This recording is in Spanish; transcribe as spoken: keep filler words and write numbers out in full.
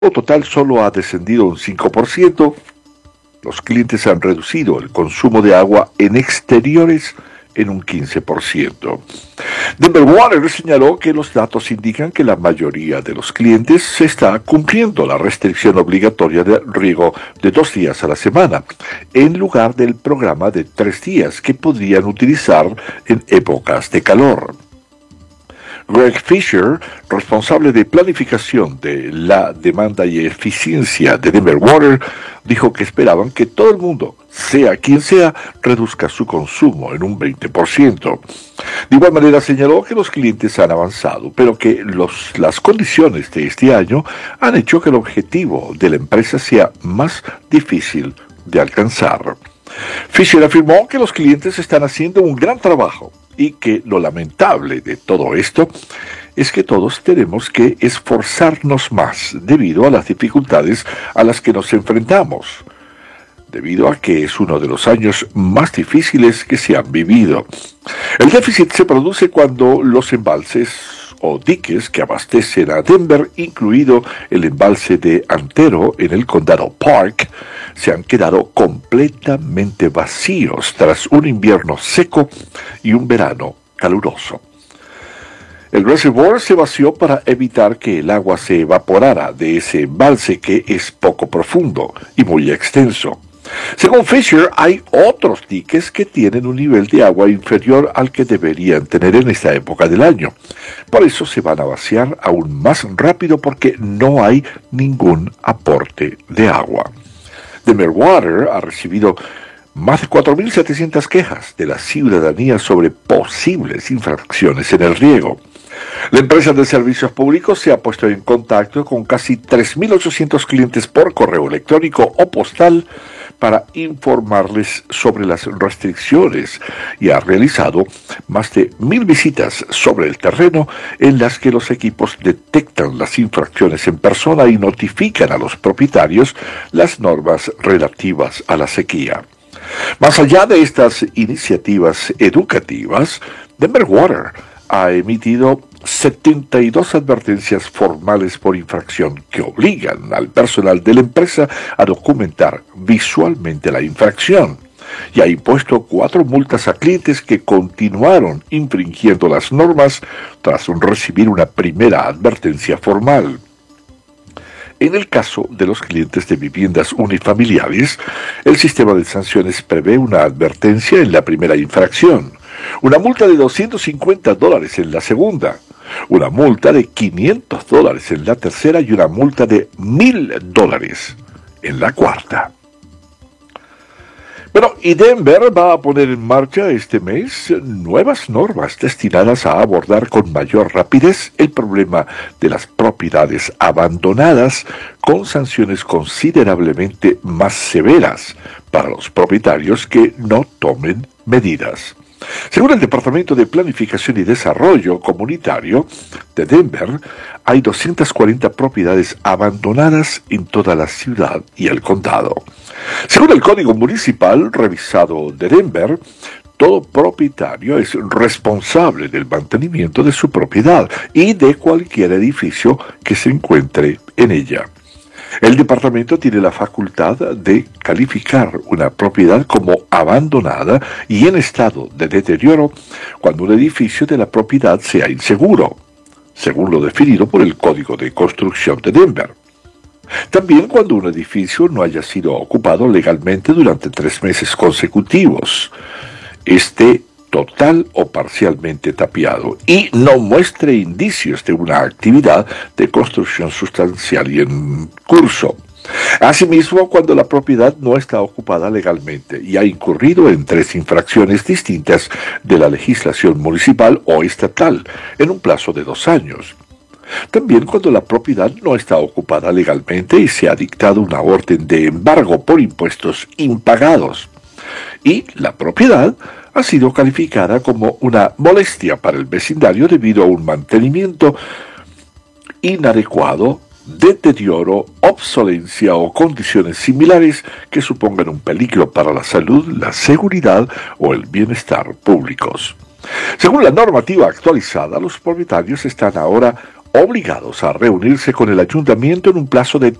total solo ha descendido un cinco por ciento. Los clientes han reducido el consumo de agua en exteriores en un quince por ciento. Denver Water señaló que los datos indican que la mayoría de los clientes se está cumpliendo la restricción obligatoria de riego de dos días a la semana, en lugar del programa de tres días que podrían utilizar en épocas de calor. Greg Fisher, responsable de planificación de la demanda y eficiencia de Denver Water, dijo que esperaban que todo el mundo, sea quien sea, reduzca su consumo en un veinte por ciento. De igual manera señaló que los clientes han avanzado, pero que los, las condiciones de este año han hecho que el objetivo de la empresa sea más difícil de alcanzar. Fisher afirmó que los clientes están haciendo un gran trabajo y que lo lamentable de todo esto es que todos tenemos que esforzarnos más debido a las dificultades a las que nos enfrentamos, debido a que es uno de los años más difíciles que se han vivido. El déficit se produce cuando los embalses o diques que abastecen a Denver, incluido el embalse de Antero en el condado Park, se han quedado completamente vacíos tras un invierno seco y un verano caluroso. El reservoir se vació para evitar que el agua se evaporara de ese embalse que es poco profundo y muy extenso. Según Fisher, hay otros diques que tienen un nivel de agua inferior al que deberían tener en esta época del año. Por eso se van a vaciar aún más rápido porque no hay ningún aporte de agua. Denver Water ha recibido más de cuatro mil setecientas quejas de la ciudadanía sobre posibles infracciones en el riego. La empresa de servicios públicos se ha puesto en contacto con casi tres mil ochocientos clientes por correo electrónico o postal para informarles sobre las restricciones y ha realizado más de mil visitas sobre el terreno en las que los equipos detectan las infracciones en persona y notifican a los propietarios las normas relativas a la sequía. Más allá de estas iniciativas educativas, Denver Water ha emitido setenta y dos advertencias formales por infracción que obligan al personal de la empresa a documentar visualmente la infracción y ha impuesto cuatro multas a clientes que continuaron infringiendo las normas tras recibir una primera advertencia formal. En el caso de los clientes de viviendas unifamiliares, el sistema de sanciones prevé una advertencia en la primera infracción, una multa de doscientos cincuenta dólares en la segunda, una multa de quinientos dólares en la tercera y una multa de mil dólares en la cuarta. Bueno, y Denver va a poner en marcha este mes nuevas normas destinadas a abordar con mayor rapidez el problema de las propiedades abandonadas, con sanciones considerablemente más severas para los propietarios que no tomen medidas. Según el Departamento de Planificación y Desarrollo Comunitario de Denver, hay doscientas cuarenta propiedades abandonadas en toda la ciudad y el condado. Según el Código Municipal revisado de Denver, todo propietario es responsable del mantenimiento de su propiedad y de cualquier edificio que se encuentre en ella. El departamento tiene la facultad de calificar una propiedad como abandonada y en estado de deterioro cuando un edificio de la propiedad sea inseguro, según lo definido por el Código de Construcción de Denver. También cuando un edificio no haya sido ocupado legalmente durante tres meses consecutivos, esté total o parcialmente tapiado y no muestre indicios de una actividad de construcción sustancial y en curso. Asimismo, cuando la propiedad no está ocupada legalmente y ha incurrido en tres infracciones distintas de la legislación municipal o estatal en un plazo de dos años. También cuando la propiedad no está ocupada legalmente y se ha dictado una orden de embargo por impuestos impagados. Y la propiedad ha sido calificada como una molestia para el vecindario debido a un mantenimiento inadecuado, deterioro, obsolencia o condiciones similares que supongan un peligro para la salud, la seguridad o el bienestar públicos. Según la normativa actualizada, los propietarios están ahora obligados a reunirse con el ayuntamiento en un plazo de